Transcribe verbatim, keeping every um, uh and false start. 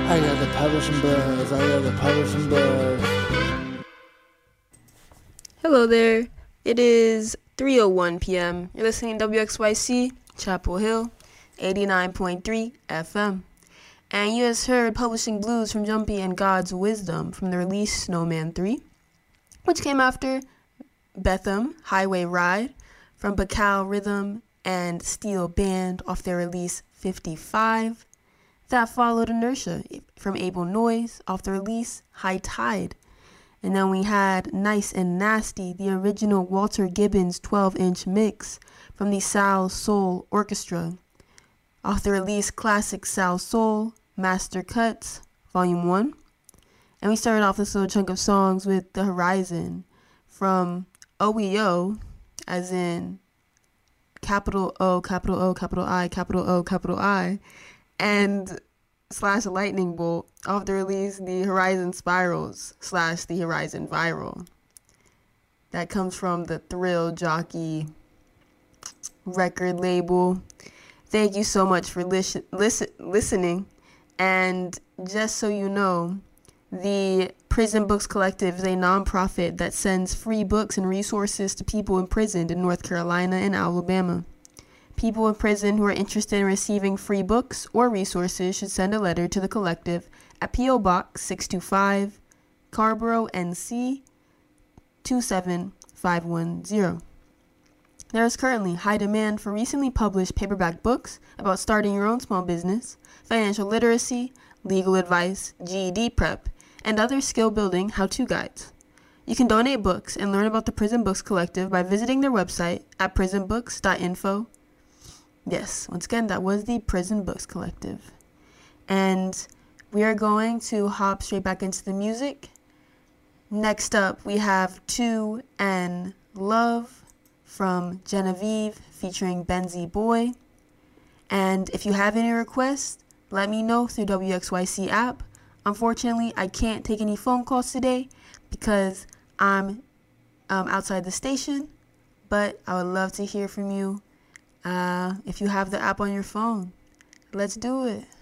I got the publishing buzz. I got the publishing buzz. Hello there. It is three oh one p.m. You're listening to W X Y C, Chapel Hill, eighty-nine point three F M. And you just heard Publishing Blues from Jumpy and God's Wisdom from the release Snowman three, which came after Betham Highway Ride from Bacal Rhythm and Steel Band off their release fifty-five. That followed Inertia from Able Noise off the release High Tide. And then we had Nice and Nasty, the original Walter Gibbons twelve-inch mix from the Sal Soul Orchestra off the release Classic Sal Soul Master Cuts Volume one. And we started off this little chunk of songs with The Horizon from O E O, as in capital O, capital O, capital I, capital O, capital I, and slash lightning bolt off the release The Horizon Spirals slash The Horizon Viral. That comes from the Thrill Jockey record label. Thank you so much for listen, listen, listening. And just so you know, the Prison Books Collective is a nonprofit that sends free books and resources to people imprisoned in North Carolina and Alabama. People in prison who are interested in receiving free books or resources should send a letter to the collective at P O Box six two five, Carborough, N C two seven five one zero. There is currently high demand for recently published paperback books about starting your own small business, financial literacy, legal advice, G E D prep, and other skill-building how-to guides. You can donate books and learn about the Prison Books Collective by visiting their website at prison books dot info. Yes, once again, that was the Prison Books Collective. And we are going to hop straight back into the music. Next up, we have Two and Love from Genevieve featuring Benzie Boy. And if you have any requests, let me know through W X Y C app. Unfortunately, I can't take any phone calls today because I'm um, outside the station, but I would love to hear from you uh, if you have the app on your phone. Let's do it.